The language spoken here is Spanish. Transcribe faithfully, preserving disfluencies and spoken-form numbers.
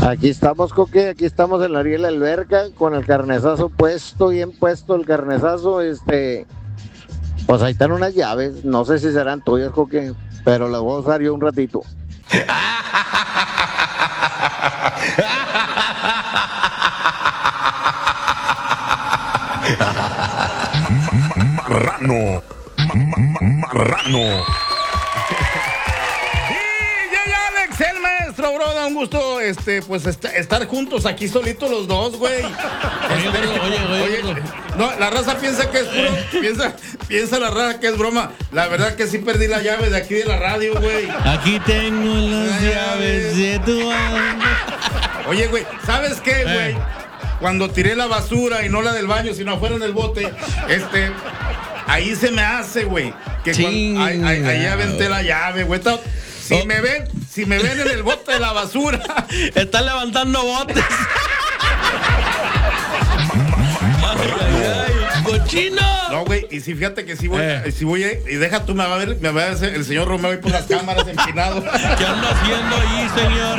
Aquí estamos, Coque, aquí estamos en la orilla de la alberca con el carnezazo puesto, bien puesto el carnezazo, este, pues ahí están unas llaves, no sé si serán tuyas, Coque, pero las voy a usar yo un ratito. Marrano, ma- ma- marrano. El maestro, bro, da un gusto, este, pues, est- estar juntos aquí solitos los dos, güey. Oye, gordo, oye, oye, gordo. No, la raza piensa que es puro, piensa, piensa la raza que es broma. La verdad que sí perdí la llave de aquí de la radio, güey. Aquí tengo las Ay, llaves de tu alma. Oye, güey, ¿sabes qué, güey? Eh. Cuando tiré la basura y no la del baño, sino afuera en el bote, este, ahí se me hace, güey, que cuando, ahí, ahí, ahí aventé la llave, güey. Está- Si Oh. me ven, si me ven en el bote de la basura, Están levantando botes. Ay, ay, ay, cochino. no, güey, y si fíjate que si voy, Eh. si voy, y deja tú, me va a ver, me va a ver el señor Romeo ahí por las cámaras empinado. ¿Qué anda haciendo ahí, señor?